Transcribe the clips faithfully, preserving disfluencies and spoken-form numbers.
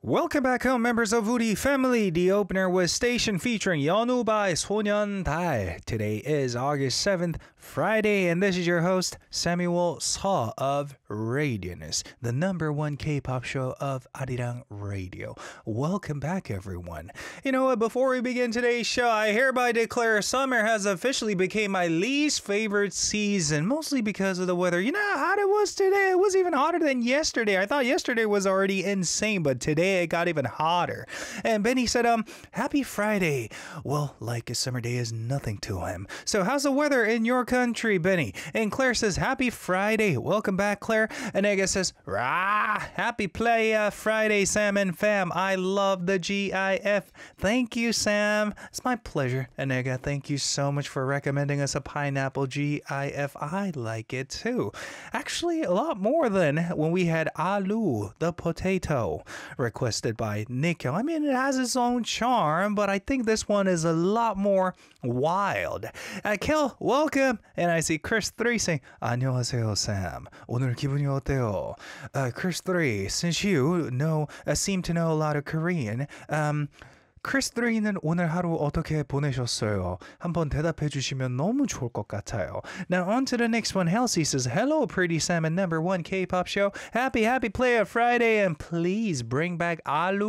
Welcome back home, members of Woody family. The opener was Station featuring Yeonu by 소년 달. Today is August seventh, Friday, and this is your host, Samuel Seo of Radiance, the number one K-pop show of Arirang Radio. Welcome back, everyone. You know what, before we begin today's show, I hereby declare summer has officially become my least favorite season, mostly because of the weather. You know how hot it was today? It was even hotter than yesterday. I thought yesterday was already insane, but today it got even hotter. And Benny said, um, happy Friday. Well, like a summer day is nothing to him. So how's the weather in your country, Benny? And Claire says, happy Friday. Welcome back, Claire. And Ega says, rah, happy play uh, Friday, Sam and fam. I love the G I F. Thank you, Sam. It's my pleasure. And Ega, thank you so much for recommending us a pineapple G I F. I like it too. Actually, a lot more than when we had Aloo, the potato, requested by Nikhil. I mean, it has its own charm, but I think this one is a lot more wild. Uh, Kel, welcome. And I see Chris three saying, 안녕하세요, Sam. 오늘 기분이 어때요? Uh, Chris three, since you know, uh, seem to know a lot of Korean, um, 크리스 쓰리는 오늘 하루 어떻게 보내셨어요? 한번 대답해 주시면 너무 좋을 것 같아요. Now on to the next one. Halsey says, hello, pretty Salmon, number one K-pop show. Happy, happy play of Friday, and please bring back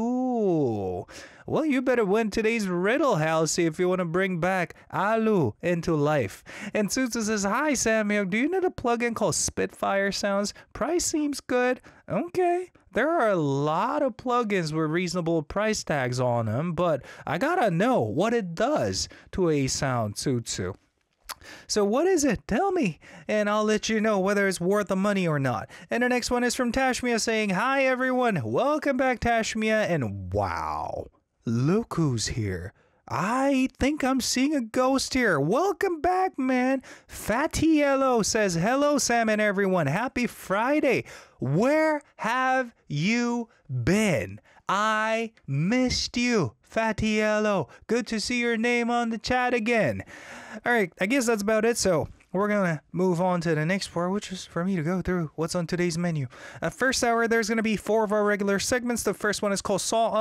Aloo. Well, you better win today's riddle, Halsey, if you want to bring back Aloo into life. And Suzu says, hi, Samuel. Do you know the plugin called Spitfire Sounds? Price seems good. Okay. There are a lot of plugins with reasonable price tags on them, but I gotta know what it does to a sound, Tsutsu. So what is it? Tell me, and I'll let you know whether it's worth the money or not. And the next one is from Tashmia saying, hi, everyone. Welcome back, Tashmia. And wow, look who's here. I think I'm seeing a ghost here. Welcome back, man. Fatiello says, hello, Sam and everyone. Happy Friday. Where have you been? I missed you, Fatiello. Good to see your name on the chat again. All right, I guess that's about it. So we're going to move on to the next part, which is for me to go through what's on today's menu. Uh, first hour, there's going to be four of our regular segments. The first one is called Saw